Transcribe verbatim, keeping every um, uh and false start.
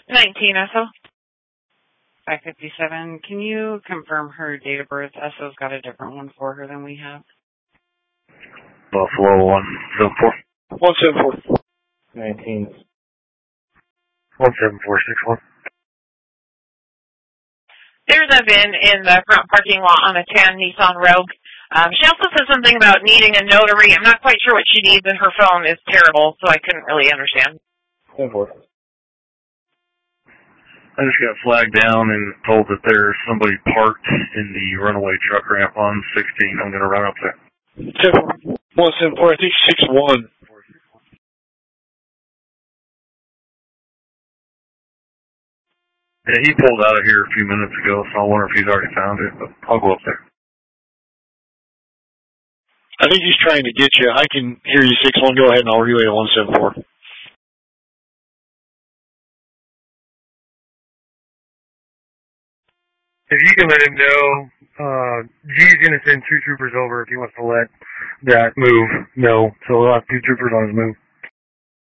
nineteen S O. five fifty-seven. Can you confirm her date of birth? S O's got a different one for her than we have. Buffalo one seven four. one seven four. nineteen. one seven four six one. There's a VIN in the front parking lot on a tan Nissan Rogue. Um, she also said something about needing a notary. I'm not quite sure what she needs, and her phone is terrible, so I couldn't really understand. ten four. I just got flagged down and told that there's somebody parked in the runaway truck ramp on sixteen. I'm going to run up there. ten four. one seven four, I think six one. Yeah, he pulled out of here a few minutes ago, so I wonder if he's already found it, but I'll go up there. I think he's trying to get you. I can hear you, six one. Go ahead and I'll relay to one seven four. If you can let him know, uh, G's going to send two troopers over if he wants to let that move know. So we'll have two troopers on his move.